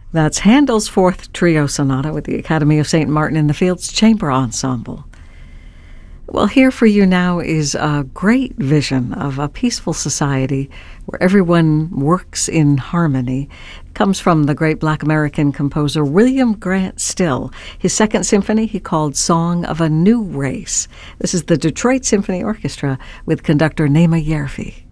That's Handel's Fourth Trio Sonata with the Academy of St. Martin in the Fields Chamber Ensemble. Well, here for you now is a great vision of a peaceful society where everyone works in harmony. It comes from the great Black American composer William Grant Still. His second symphony he called Song of a New Race. This is the Detroit Symphony Orchestra with conductor Naima Yerfi.